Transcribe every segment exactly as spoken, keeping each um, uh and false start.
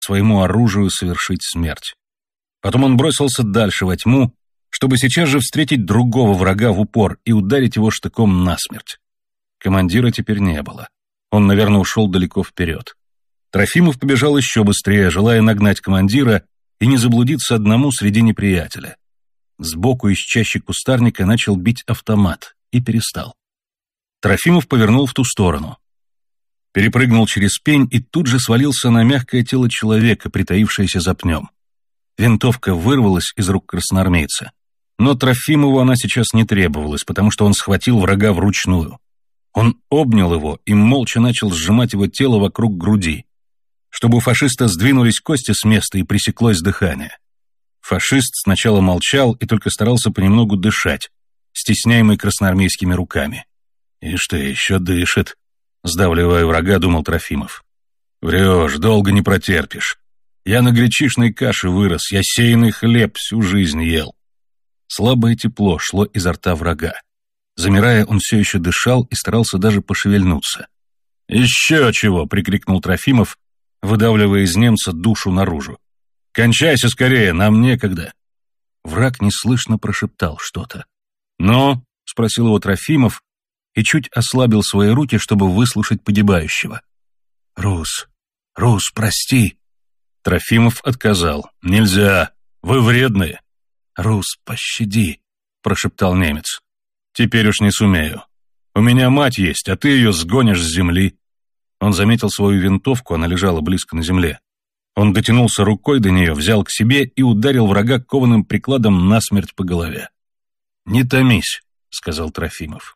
своему оружию совершить смерть. Потом он бросился дальше во тьму, чтобы сейчас же встретить другого врага в упор и ударить его штыком насмерть. Командира теперь не было. Он, наверное, ушел далеко вперед. Трофимов побежал еще быстрее, желая нагнать командира и не заблудиться одному среди неприятеля. Сбоку из чащи кустарника начал бить автомат и перестал. Трофимов повернул в ту сторону. Перепрыгнул через пень и тут же свалился на мягкое тело человека, притаившееся за пнем. Винтовка вырвалась из рук красноармейца. Но Трофимову она сейчас не требовалась, потому что он схватил врага вручную. Он обнял его и молча начал сжимать его тело вокруг груди, чтобы у фашиста сдвинулись кости с места и пресеклось дыхание. Фашист сначала молчал и только старался понемногу дышать, стесняемый красноармейскими руками. «И что, еще дышит?» — сдавливая врага, думал Трофимов. «Врешь, долго не протерпишь. Я на гречишной каше вырос, я сеянный хлеб всю жизнь ел». Слабое тепло шло изо рта врага. Замирая, он все еще дышал и старался даже пошевельнуться. «Еще чего!» — прикрикнул Трофимов, выдавливая из немца душу наружу. «Кончайся скорее, нам некогда!» Враг неслышно прошептал что-то. «Ну?» — спросил его Трофимов и чуть ослабил свои руки, чтобы выслушать погибающего. «Рус, Рус, прости!» Трофимов отказал. «Нельзя! Вы вредные!» «Рус, пощади!» — прошептал немец. «Теперь уж не сумею. У меня мать есть, а ты ее сгонишь с земли». Он заметил свою винтовку, она лежала близко на земле. Он дотянулся рукой до нее, взял к себе и ударил врага кованым прикладом насмерть по голове. «Не томись», — сказал Трофимов.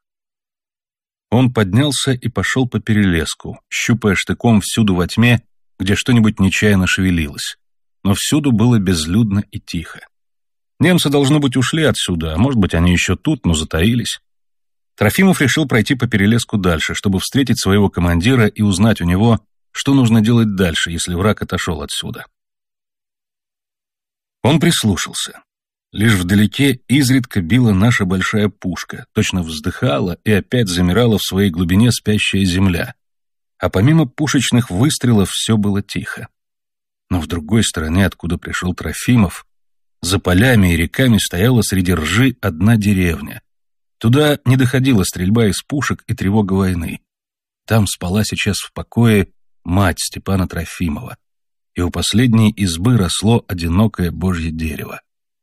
Он поднялся и пошел по перелеску, щупая штыком всюду во тьме, где что-нибудь нечаянно шевелилось. Но всюду было безлюдно и тихо. Немцы, должно быть, ушли отсюда, а может быть, они еще тут, но затаились. Трофимов решил пройти по перелеску дальше, чтобы встретить своего командира и узнать у него, что нужно делать дальше, если враг отошел отсюда. Он прислушался. Лишь вдалеке изредка била наша большая пушка, точно вздыхала и опять замирала в своей глубине спящая земля. А помимо пушечных выстрелов все было тихо. Но в другой стороне, откуда пришел Трофимов, за полями и реками стояла среди ржи одна деревня. Туда не доходила стрельба из пушек и тревога войны. Там спала сейчас в покое мать Степана Трофимова, и у последней избы росло одинокое божье дерево.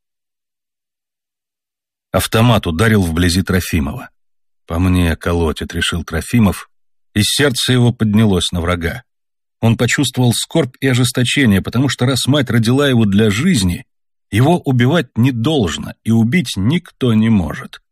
Автомат ударил вблизи Трофимова. «По мне колотит», — решил Трофимов, и сердце его поднялось на врага. Он почувствовал скорбь и ожесточение, потому что раз мать родила его для жизни, его убивать не должно, и убить никто не может.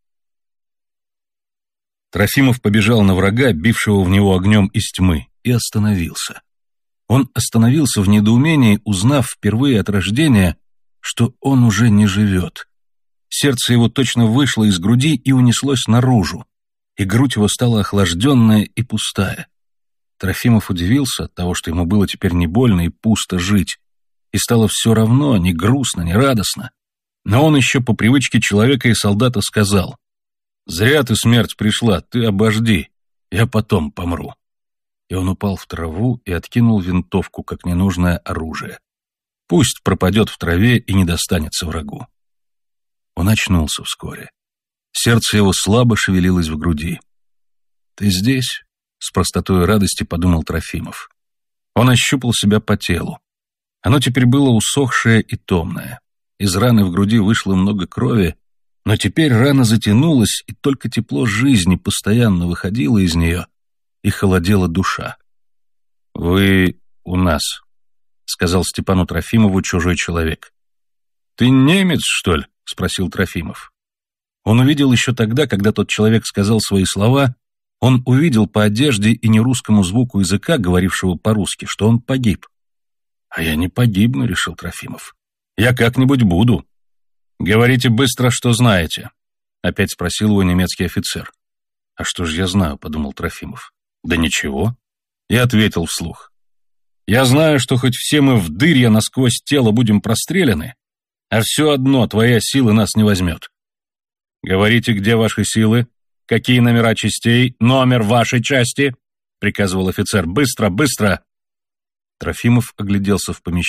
Трофимов побежал на врага, бившего в него огнем из тьмы, и остановился. Он остановился в недоумении, узнав впервые от рождения, что он уже не живет. Сердце его точно вышло из груди и унеслось наружу, и грудь его стала охлажденная и пустая. Трофимов удивился от того, что ему было теперь не больно и пусто жить, и стало все равно, ни грустно, ни радостно. Но он еще по привычке человека и солдата сказал: «Зря ты, смерть, пришла, ты обожди, я потом помру». И он упал в траву и откинул винтовку, как ненужное оружие. Пусть пропадет в траве и не достанется врагу. Он очнулся вскоре. Сердце его слабо шевелилось в груди. «Ты здесь?» — с простотой радости подумал Трофимов. Он ощупал себя по телу. Оно теперь было усохшее и томное. Из раны в груди вышло много крови, но теперь рана затянулась, и только тепло жизни постоянно выходило из нее, и холодела душа. «Вы у нас», — сказал Степану Трофимову чужой человек. «Ты немец, что ли?» — спросил Трофимов. Он увидел еще тогда, когда тот человек сказал свои слова, он увидел по одежде и нерусскому звуку языка, говорившего по-русски, что он погиб. «А я не погибну», — решил Трофимов. «Я как-нибудь буду». «Говорите быстро, что знаете», — опять спросил его немецкий офицер. «А что же я знаю?» — подумал Трофимов. «Да ничего». И ответил вслух. «Я знаю, что хоть все мы вдырья насквозь тело будем простреляны, а все одно твоя сила нас не возьмет». «Говорите, где ваши силы? Какие номера частей? Номер вашей части?» — приказывал офицер. «Быстро, быстро!» Трофимов огляделся в помещении.